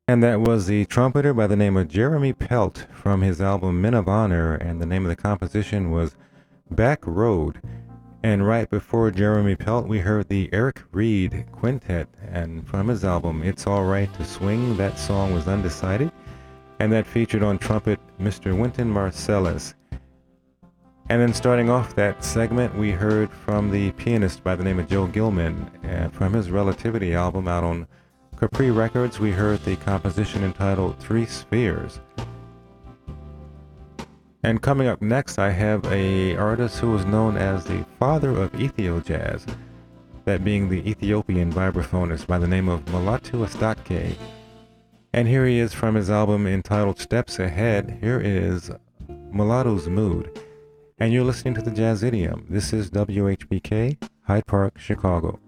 And that was the trumpeter by the name of Jeremy Pelt from his album Men of Honor, and the name of the composition was Back Road. And right before Jeremy Pelt, we heard the Eric Reed Quintet, and from his album It's Alright to Swing, that song was Undecided, and that featured on trumpet Mr. Wynton Marsalis. And then starting off that segment, we heard from the pianist by the name of Joe Gilman, and from his Relativity album out on Capri Records, we heard the composition entitled Three Spheres. And coming up next, I have a artist who is known as the father of Ethio-jazz, that being the Ethiopian vibraphonist by the name of Mulatu Astatke. And here he is from his album entitled Steps Ahead. Here is Mulatu's Mood. And you're listening to the Jazz Idiom. This is WHBK, Hyde Park, Chicago.